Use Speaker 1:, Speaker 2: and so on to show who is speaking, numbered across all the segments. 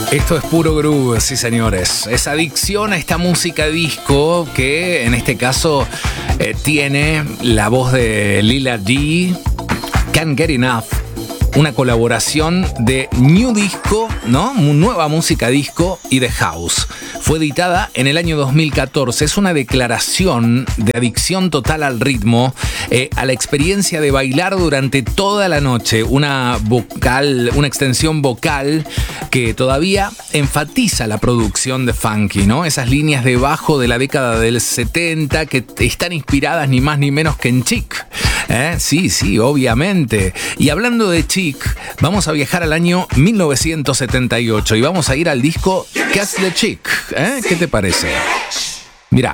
Speaker 1: Esto es puro groove, sí señores. Es adicción a esta música disco que en este caso tiene la voz de Lila D, Can't Get Enough. Una colaboración de New Disco, ¿no? Nueva música disco y de house. Fue editada en el año 2014. Es una declaración de adicción total al ritmo, a la experiencia de bailar durante toda la noche. Una extensión vocal que todavía enfatiza la producción de funky, ¿no? Esas líneas de bajo de la década del 70 que están inspiradas ni más ni menos que en Chic. Sí, obviamente. Y hablando de Chic, vamos a viajar al año 1978 y vamos a ir al disco Catch the Chic. ¿Qué te parece? Mirá.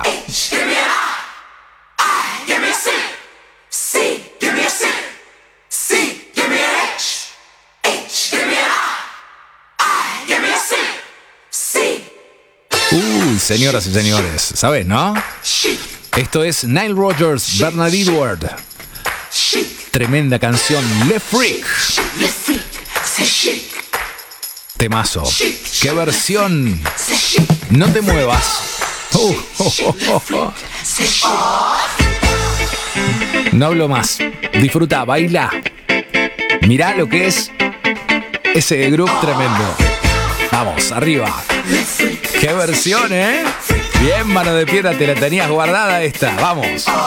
Speaker 1: Señoras y señores, ¿sabes, no? Esto es Nile Rodgers, Bernard Edwards. Tremenda canción, Le Freak. Temazo. ¡Qué versión! No te muevas. No hablo más. Disfruta, baila. Mirá lo que es ese groove tremendo. Vamos, arriba. ¡Qué versión, eh! Bien, mano de piedra, te la tenías guardada esta. Vamos.